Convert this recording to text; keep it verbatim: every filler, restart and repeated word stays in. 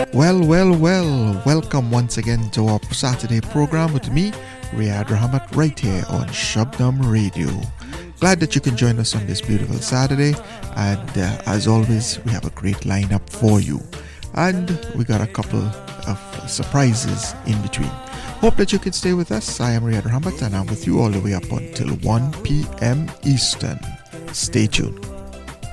Well, well, well, welcome once again to our Saturday program with me, Riyad Rahmat, right here on Shabnam Radio. Glad that you can join us on this beautiful Saturday, and uh, as always, we have a great lineup for you. And we got a couple of surprises in between. Hope that you can stay with us. I am Riyad Rahmat, and I'm with you all the way up until one p.m. Eastern. Stay tuned.